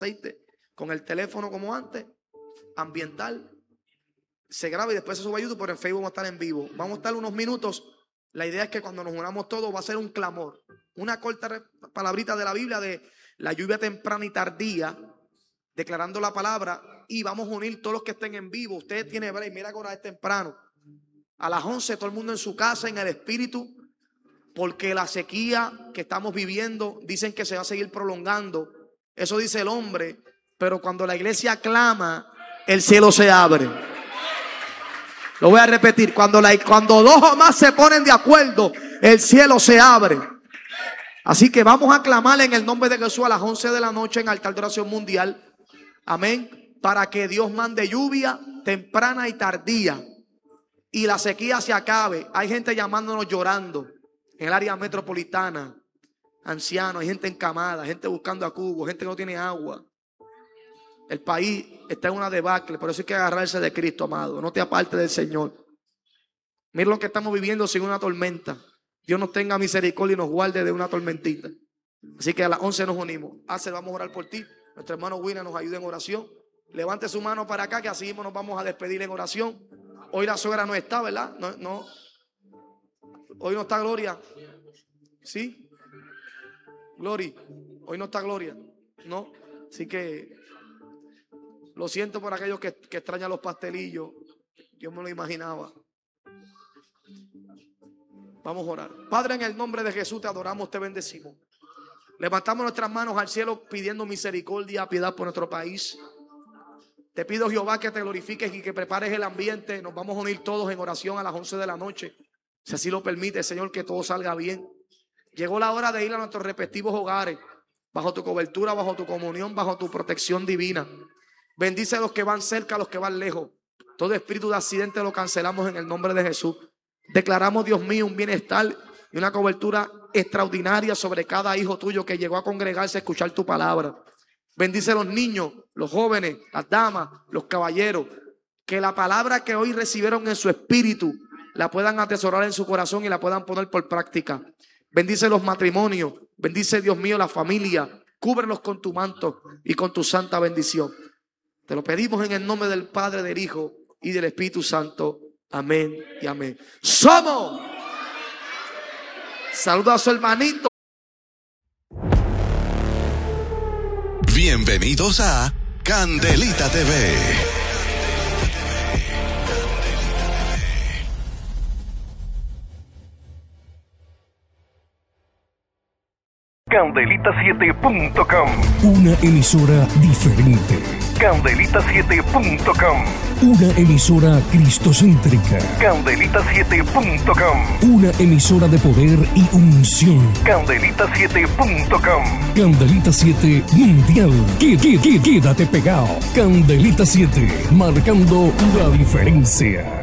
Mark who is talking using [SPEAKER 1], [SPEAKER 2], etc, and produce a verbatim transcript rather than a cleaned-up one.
[SPEAKER 1] aceite, con el teléfono como antes, ambiental, se graba y después se sube a YouTube, pero en Facebook vamos a estar en vivo. Vamos a estar unos minutos. La idea es que cuando nos unamos todos va a ser un clamor, una corta palabrita de la Biblia de la lluvia temprana y tardía, declarando la palabra, y vamos a unir todos los que estén en vivo. Usted tiene break, mira que ahora es temprano. A las once todo el mundo en su casa, en el espíritu, porque la sequía que estamos viviendo dicen que se va a seguir prolongando. Eso dice el hombre, pero cuando la iglesia clama, el cielo se abre. Lo voy a repetir, cuando, la, cuando dos o más se ponen de acuerdo, el cielo se abre. Así que vamos a clamar en el nombre de Jesús a las once de la noche en altar de oración mundial. Amén. Para que Dios mande lluvia temprana y tardía y la sequía se acabe. Hay gente llamándonos llorando en el área metropolitana, ancianos, hay gente encamada, gente buscando a cubo, gente que no tiene agua. El país está en una debacle, por eso hay que agarrarse de Cristo, amado. No te apartes del Señor. Mira lo que estamos viviendo sin una tormenta. Dios nos tenga misericordia y nos guarde de una tormentita. Así que a las once nos unimos. Hace, vamos a orar por ti. Nuestro hermano Wina nos ayuda en oración. Levante su mano para acá, que así mismo nos vamos a despedir en oración. Hoy la suegra no está, ¿verdad? No, no. Hoy no está Gloria. ¿Sí? Gloria. Hoy no está Gloria. No. Así que lo siento por aquellos que, que extrañan los pastelillos. Yo me lo imaginaba. Vamos a orar. Padre, en el nombre de Jesús te adoramos, te bendecimos. Levantamos nuestras manos al cielo pidiendo misericordia, piedad por nuestro país. Te pido, Jehová, que te glorifiques y que prepares el ambiente. Nos vamos a unir todos en oración a las once de la noche. Si así lo permite, Señor, que todo salga bien. Llegó la hora de ir a nuestros respectivos hogares, bajo tu cobertura, bajo tu comunión, bajo tu protección divina. Bendice a los que van cerca, a los que van lejos. Todo espíritu de accidente lo cancelamos en el nombre de Jesús. Declaramos, Dios mío, un bienestar y una cobertura extraordinaria sobre cada hijo tuyo que llegó a congregarse a escuchar tu palabra. Bendice a los niños, los jóvenes, las damas, los caballeros. Que la palabra que hoy recibieron en su espíritu la puedan atesorar en su corazón y la puedan poner por práctica. Bendice los matrimonios. Bendice, Dios mío, la familia. Cúbrelos con tu manto y con tu santa bendición. Te lo pedimos en el nombre del Padre, del Hijo y del Espíritu Santo. Amén y amén. Somos. Saluda a su hermanito.
[SPEAKER 2] Bienvenidos a Candelita T V.
[SPEAKER 3] Candelita siete punto com.
[SPEAKER 4] Una emisora diferente.
[SPEAKER 3] Candelita siete punto com.
[SPEAKER 4] Una emisora cristocéntrica.
[SPEAKER 3] Candelita siete punto com.
[SPEAKER 4] Una emisora de poder y unción.
[SPEAKER 3] Candelita siete punto com.
[SPEAKER 4] Candelita siete Mundial. Qué, qué, qué, quédate pegado. Candelita siete, marcando la diferencia.